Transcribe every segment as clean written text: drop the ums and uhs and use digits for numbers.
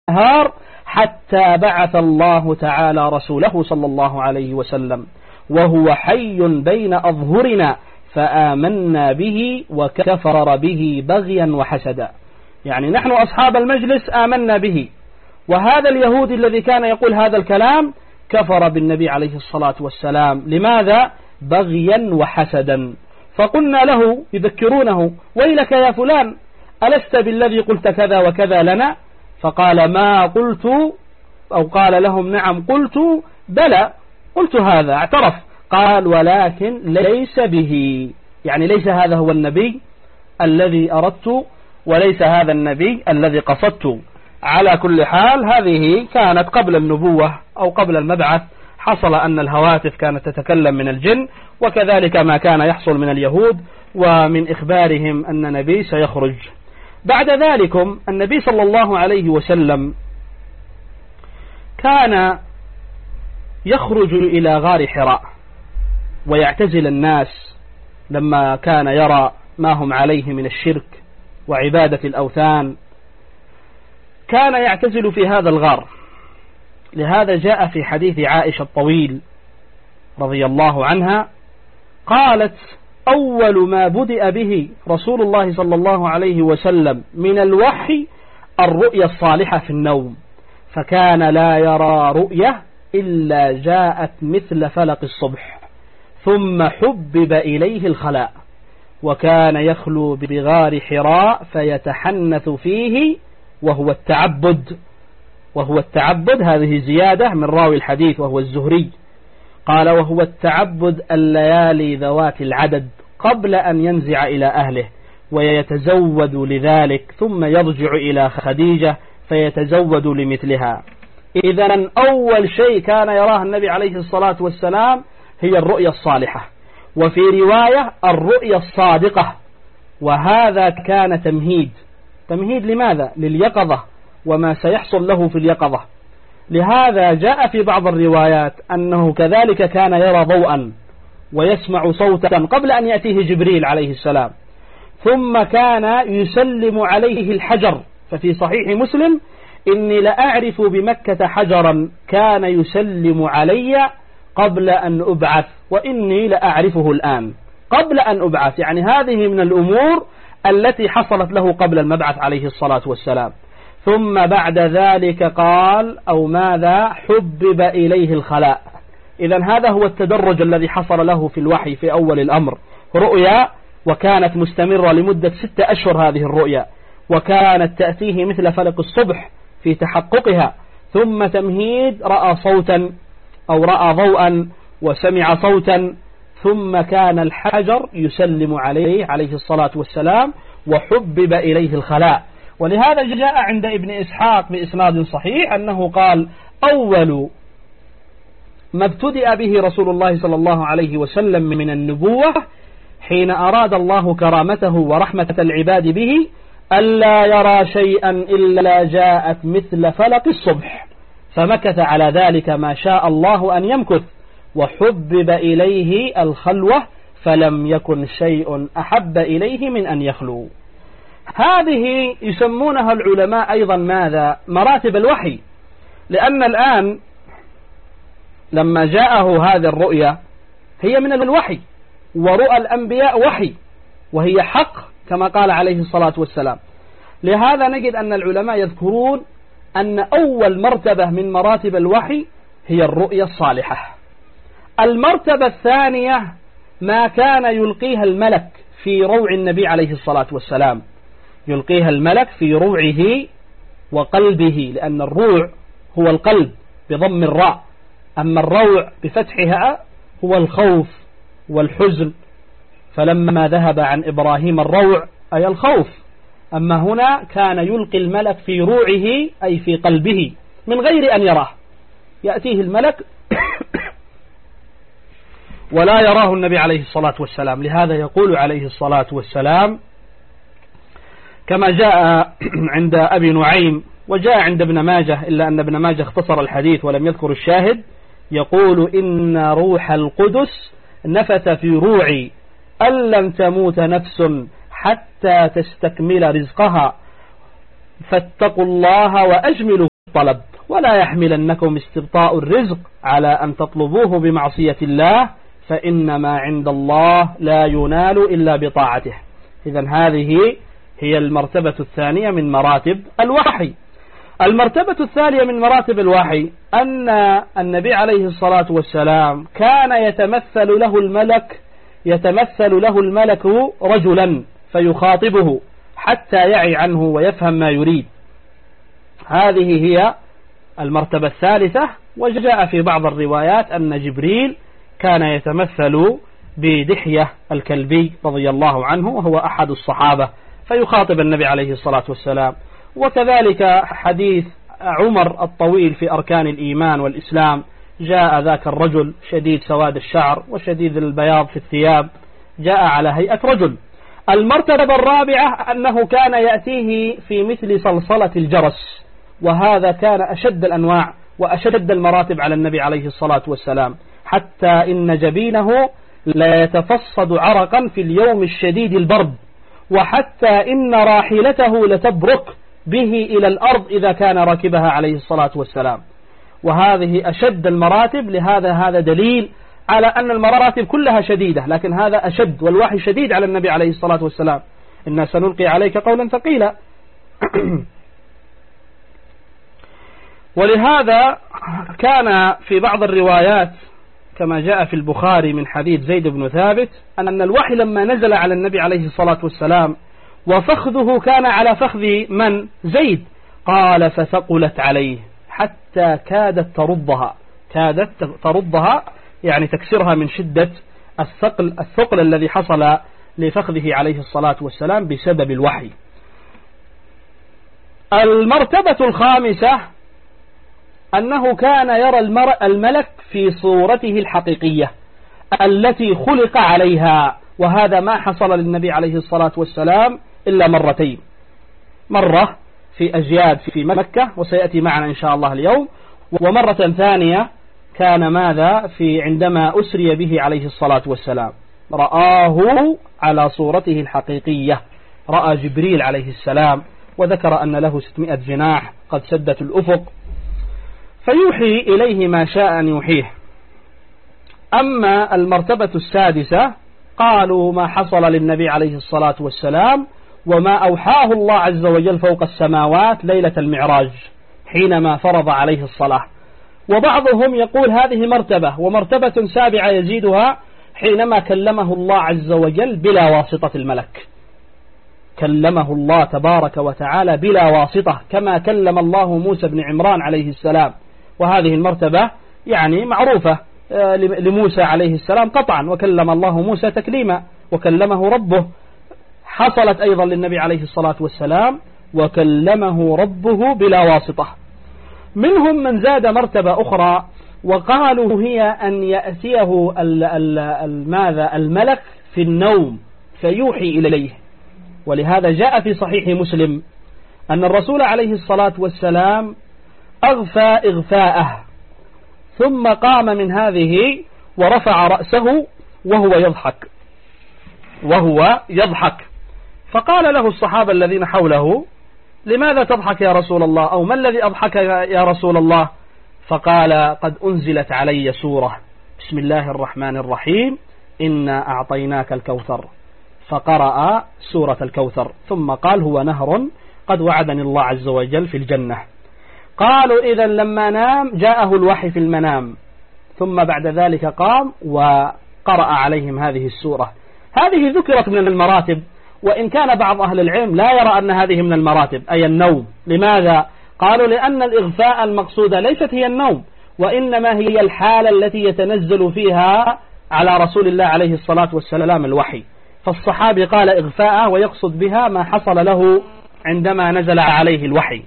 النهار حتى بعث الله تعالى رسوله صلى الله عليه وسلم وهو حي بين أظهرنا فآمنا به وكفر به بغيا وحسدا. يعني نحن أصحاب المجلس آمنا به، وهذا اليهودي الذي كان يقول هذا الكلام كفر بالنبي عليه الصلاة والسلام. لماذا؟ بغيا وحسدا. فقلنا له يذكرونه: ويلك يا فلان، ألست بالذي قلت كذا وكذا لنا؟ فقال: ما قلت، أو قال لهم: نعم قلت، بلى قلت هذا، اعترف. قال: ولكن ليس به، يعني ليس هذا هو النبي الذي أردت، وليس هذا النبي الذي قصدت. على كل حال هذه كانت قبل النبوة أو قبل المبعث. حصل أن الهواتف كانت تتكلم من الجن، وكذلك ما كان يحصل من اليهود ومن إخبارهم أن نبي سيخرج. بعد ذلك النبي صلى الله عليه وسلم كان يخرج إلى غار حراء ويعتزل الناس لما كان يرى ما هم عليه من الشرك وعبادة الأوثان، كان يعتزل في هذا الغار. لهذا جاء في حديث عائشة الطويل رضي الله عنها قالت: أول ما بدأ به رسول الله صلى الله عليه وسلم من الوحي الرؤيا الصالحة في النوم، فكان لا يرى رؤية إلا جاءت مثل فلق الصبح، ثم حبب إليه الخلاء، وكان يخلو بغار حراء فيتحنث فيه وهو التعبد. هذه زيادة من راوي الحديث وهو الزهري، قال: وهو التعبد الليالي ذوات العدد قبل أن ينزع إلى أهله، ويتزود لذلك، ثم يرجع إلى خديجة فيتزود لمثلها. إذن أول شيء كان يراه النبي عليه الصلاة والسلام هي الرؤيا الصالحة، وفي رواية الرؤيا الصادقة، وهذا كان تمهيد لماذا؟ لليقظة وما سيحصل له في اليقظة. لهذا جاء في بعض الروايات أنه كذلك كان يرى ضوءا ويسمع صوتا قبل أن يأتيه جبريل عليه السلام، ثم كان يسلم عليه الحجر. ففي صحيح مسلم: إني لأعرف بمكة حجرا كان يسلم علي قبل أن أبعث، وإني لأعرفه الآن قبل أن أبعث. يعني هذه من الأمور التي حصلت له قبل المبعث عليه الصلاة والسلام. ثم بعد ذلك قال: أو ماذا؟ حبب إليه الخلاء. إذن هذا هو التدرج الذي حصل له في الوحي في أول الأمر. رؤيا، وكانت مستمرة لمدة 6 أشهر هذه الرؤيا، وكانت تأتيه مثل فلق الصبح في تحققها. ثم تمهيد، رأى صوتا أو رأى ضوءا وسمع صوتا، ثم كان الحجر يسلم عليه الصلاة والسلام، وحبب إليه الخلاء. ولهذا جاء عند ابن إسحاق بإسناد صحيح أنه قال: أول ما ابتدأ به رسول الله صلى الله عليه وسلم من النبوة حين أراد الله كرامته ورحمة العباد به ألا يرى شيئا إلا جاءت مثل فلق الصبح، فمكث على ذلك ما شاء الله أن يمكث، وحبب إليه الخلوة، فلم يكن شيء أحب إليه من أن يخلو. هذه يسمونها العلماء أيضا ماذا؟ مراتب الوحي. لأن الآن لما جاءه هذه الرؤيا هي من الوحي، ورؤى الأنبياء وحي، وهي حق كما قال عليه الصلاة والسلام. لهذا نجد أن العلماء يذكرون أن أول مرتبة من مراتب الوحي هي الرؤيا الصالحة. المرتبة الثانية ما كان يلقيها الملك في روع النبي عليه الصلاة والسلام، يلقيها الملك في روعه وقلبه، لأن الروع هو القلب بضم الراء، أما الروع بفتحها هو الخوف والحزن. فلما ذهب عن إبراهيم الروع أي الخوف، أما هنا كان يلقي الملك في روعه أي في قلبه من غير أن يراه، يأتيه الملك ولا يراه النبي عليه الصلاة والسلام. لهذا يقول عليه الصلاة والسلام كما جاء عند أبي نعيم وجاء عند ابن ماجه، إلا أن ابن ماجه اختصر الحديث ولم يذكر الشاهد، يقول: إن روح القدس نفث في روعي أن لم تموت نفس حتى تستكمل رزقها، فاتقوا الله وأجملوا طلب، ولا يحملنكم استبطاء الرزق على أن تطلبوه بمعصية الله، فإنما عند الله لا ينال إلا بطاعته. إذن هذه هي المرتبة الثانية من مراتب الوحي. المرتبة الثانية من مراتب الوحي أن النبي عليه الصلاة والسلام كان يتمثل له الملك رجلا فيخاطبه حتى يعي عنه ويفهم ما يريد. هذه هي المرتبة الثالثة. وجاء في بعض الروايات أن جبريل كان يتمثل بدحية الكلبي رضي الله عنه، وهو أحد الصحابة، فيخاطب النبي عليه الصلاة والسلام. وكذلك حديث عمر الطويل في أركان الإيمان والإسلام، جاء ذاك الرجل شديد سواد الشعر وشديد البياض في الثياب، جاء على هيئة رجل. المرتبة الرابعة أنه كان يأتيه في مثل صلصلة الجرس، وهذا كان أشد الأنواع وأشد المراتب على النبي عليه الصلاة والسلام، حتى إن جبينه لا يتفصد عرقا في اليوم الشديد البرد، وحتى إن راحلته لتبرك به إلى الأرض إذا كان راكبها عليه الصلاة والسلام. وهذه أشد المراتب، هذا دليل على أن المراتب كلها شديدة، لكن هذا أشد، والوحي شديد على النبي عليه الصلاة والسلام. إنا سنلقي عليك قولا ثقيلا. ولهذا كان في بعض الروايات كما جاء في البخاري من حديث زيد بن ثابت أن الوحي لما نزل على النبي عليه الصلاة والسلام وفخذه كان على فخذ من؟ زيد. قال فثقلت عليه حتى كادت ترضها، يعني تكسرها من شدة الثقل الذي حصل لفخذه عليه الصلاة والسلام بسبب الوحي. المرتبة الخامسة أنه كان يرى الملك في صورته الحقيقية التي خلق عليها، وهذا ما حصل للنبي عليه الصلاة والسلام إلا مرتين، مرة في أجياد في مكة وسيأتي معنا إن شاء الله اليوم، ومرة ثانية كان ماذا في عندما أسري به عليه الصلاة والسلام، رآه على صورته الحقيقية، رأى جبريل عليه السلام، وذكر أن له 600 جناح قد سدت الأفق، فيوحي إليه ما شاء أن يوحيه. أما المرتبة السادسة قالوا ما حصل للنبي عليه الصلاة والسلام وما أوحاه الله عز وجل فوق السماوات ليلة المعراج حينما فرض عليه الصلاة. وبعضهم يقول هذه مرتبة، ومرتبة سابعة يزيدها حينما كلمه الله عز وجل بلا واسطة الملك، كلمه الله تبارك وتعالى بلا واسطة كما كلم الله موسى بن عمران عليه السلام. وهذه المرتبة يعني معروفة لموسى عليه السلام قطعا، وكلم الله موسى تكليما، وكلمه ربه. حصلت أيضا للنبي عليه الصلاة والسلام وكلمه ربه بلا واسطة. منهم من زاد مرتبة أخرى وقالوا هي أن يأتيه الملك في النوم فيوحي إليه. ولهذا جاء في صحيح مسلم أن الرسول عليه الصلاة والسلام أغفى إغفاءه، ثم قام من هذه ورفع رأسه وهو يضحك، فقال له الصحابة الذين حوله لماذا تضحك يا رسول الله، أو ما الذي أضحك يا رسول الله؟ فقال قد أنزلت علي سورة بسم الله الرحمن الرحيم إنا أعطيناك الكوثر، فقرأ سورة الكوثر، ثم قال هو نهر قد وعدني الله عز وجل في الجنة. قالوا إذا لما نام جاءه الوحي في المنام، ثم بعد ذلك قام وقرأ عليهم هذه السورة. هذه ذكرت من المراتب، وإن كان بعض أهل العلم لا يرى أن هذه من المراتب أي النوم. لماذا؟ قالوا لأن الإغفاء المقصودة ليست هي النوم، وإنما هي الحالة التي يتنزل فيها على رسول الله عليه الصلاة والسلام الوحي. فالصحابي قال إغفاء ويقصد بها ما حصل له عندما نزل عليه الوحي.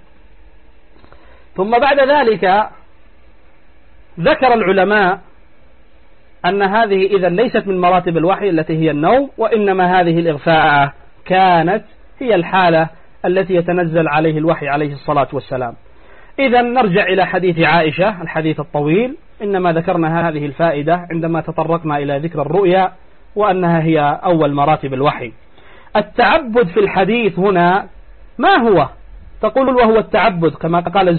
ثم بعد ذلك ذكر العلماء أن هذه إذا ليست من مراتب الوحي التي هي النوم، وإنما هذه الإغفاء كانت هي الحالة التي يتنزل عليه الوحي عليه الصلاة والسلام. إذا نرجع إلى حديث عائشة الحديث الطويل، إنما ذكرنا هذه الفائدة عندما تطرقنا إلى ذكر الرؤيا وأنها هي أول مراتب الوحي. التعبد في الحديث هنا ما هو؟ تقول وهو التعبد كما قال